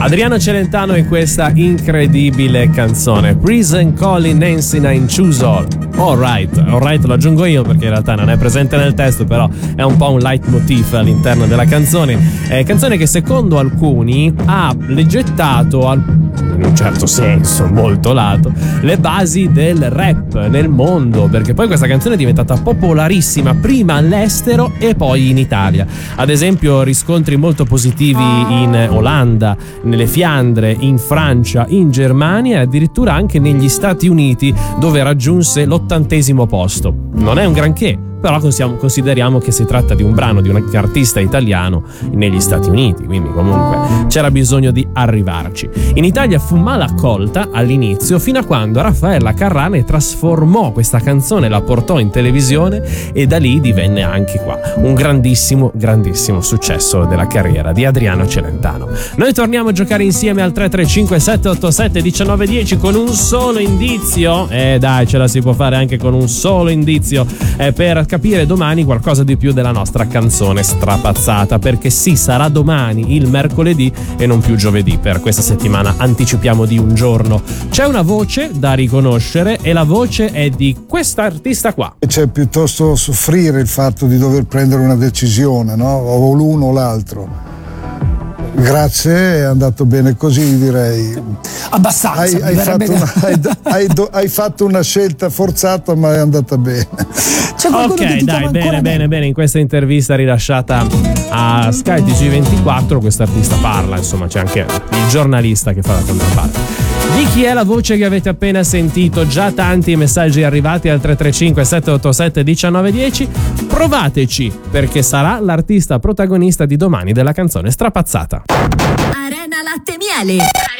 Adriano Celentano e questa incredibile canzone Prison Calling Nancy Nine Choose Alright lo aggiungo io perché in realtà non è presente nel testo, però è un po' un leitmotiv all'interno della canzone, canzone che secondo alcuni ha gettato in un certo senso molto lato le basi del rap nel mondo, perché poi questa canzone è diventata popolarissima prima all'estero e poi in Italia. Ad esempio riscontri molto positivi in Olanda, nelle Fiandre, in Francia, in Germania e addirittura anche negli Stati Uniti, dove raggiunse l'80° posto. Non è un granché, però consideriamo che si tratta di un brano di un artista italiano negli Stati Uniti, quindi comunque c'era bisogno di arrivarci. In Italia fu mal accolta all'inizio, fino a quando Raffaella Carrà ne trasformò questa canzone, la portò in televisione e da lì divenne anche qua un grandissimo successo della carriera di Adriano Celentano. Noi torniamo a giocare insieme al 335 787 1910 con un solo indizio, dai, ce la si può fare anche con un solo indizio, per capire domani qualcosa di più della nostra canzone strapazzata, perché sì, sarà domani il mercoledì e non più giovedì. Per questa settimana anticipiamo di un giorno. C'è una voce da riconoscere e la voce è di questa artista qua. C'è piuttosto soffrire il fatto di dover prendere una decisione, no? O l'uno o l'altro. Grazie, è andato bene così, direi. Abbastanza. Hai fatto una scelta forzata, ma è andata bene. Ok, dai, bene. In questa intervista rilasciata a Sky TG24 questo artista parla, insomma c'è anche il giornalista che fa la controparte. Di chi è la voce che avete appena sentito? Già tanti messaggi arrivati al 335 787 1910. Provateci, perché sarà l'artista protagonista di domani della canzone strapazzata. Arena Latte Miele.